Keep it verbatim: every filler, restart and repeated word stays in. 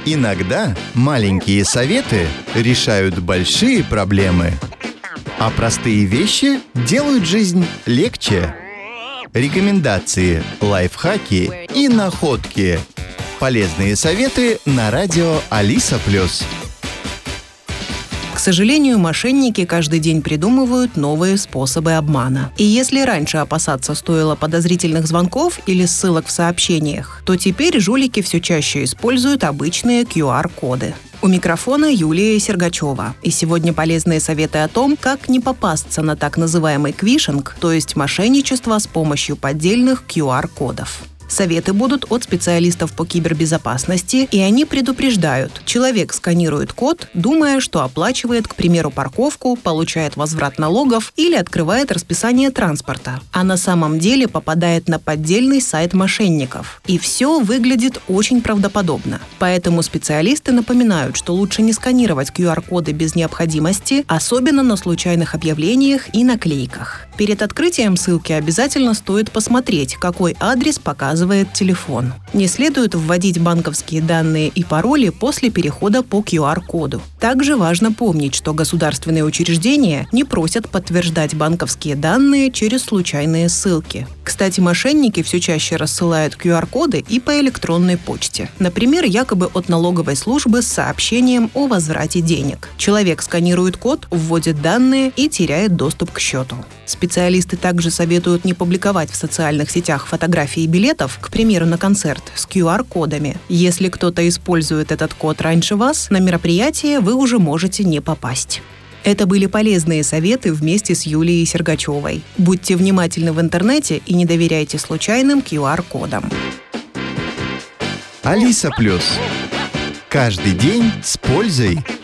Иногда маленькие советы решают большие проблемы, а простые вещи делают жизнь легче. Рекомендации, лайфхаки и находки. Полезные советы на радио Алиса Плюс. К сожалению, мошенники каждый день придумывают новые способы обмана. И если раньше опасаться стоило подозрительных звонков или ссылок в сообщениях, то теперь жулики все чаще используют обычные ку ар коды. У микрофона Юлия Сергачева. И сегодня полезные советы о том, как не попасться на так называемый квишинг, то есть мошенничество с помощью поддельных ку ар кодов. Советы будут от специалистов по кибербезопасности, и они предупреждают: человек сканирует код, думая, что оплачивает, к примеру, парковку, получает возврат налогов или открывает расписание транспорта, а на самом деле попадает на поддельный сайт мошенников. И все выглядит очень правдоподобно. Поэтому специалисты напоминают, что лучше не сканировать ку ар коды без необходимости, особенно на случайных объявлениях и наклейках. Перед открытием ссылки обязательно стоит посмотреть, какой адрес показывает телефон. Не следует вводить банковские данные и пароли после перехода по ку ар коду. Также важно помнить, что государственные учреждения не просят подтверждать банковские данные через случайные ссылки. Кстати, мошенники все чаще рассылают ку ар коды и по электронной почте. Например, якобы от налоговой службы с сообщением о возврате денег. Человек сканирует код, вводит данные и теряет доступ к счету. Специалисты также советуют не публиковать в социальных сетях фотографии билетов, к примеру, на концерт, с ку ар кодами. Если кто-то использует этот код раньше вас, на мероприятие вы уже можете не попасть. Это были полезные советы вместе с Юлией Сергачевой. Будьте внимательны в интернете и не доверяйте случайным ку ар кодам. Алиса Плюс. Каждый день с пользой.